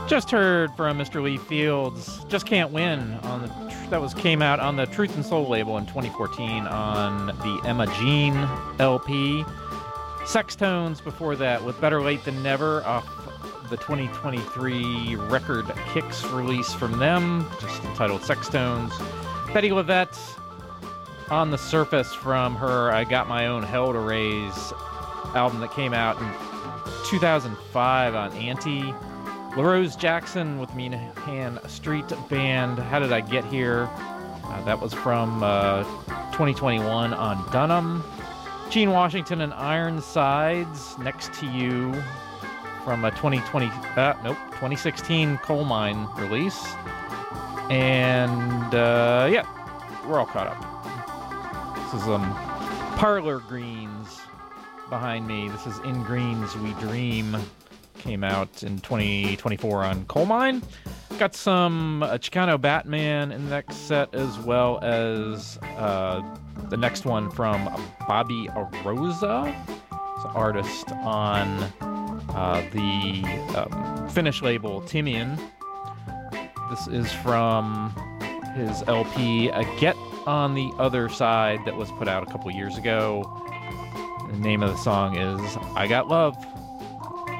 Just heard from Mr. Lee Fields, Just Can't Win, came out on the Truth and Soul label in 2014 on the Emma Jean LP. Sextones before that with Better Late Than Never off the 2023 record Kicks release from them, just entitled Sextones. Betty Lavette, On the Surface from her I Got My Own Hell to Raise album that came out in 2005 on Anti. LaRose Jackson with Meehan Street Band, How Did I Get Here? That was from 2021 on Dunham. Gene Washington and Ironsides, Next to You, from a 2016 Coal Mine release. And yeah, we're all caught up. This is Parlor Greens behind me. This is In Greens We Dream. Came out in 2024 on Coal Mine. Got some Chicano Batman in the next set, as well as the next one from Bobby Arosa, who's an artist on the Finnish label Timian. This is from his LP Get on the Other Side that was put out a couple years ago. The name of the song is I Got Love.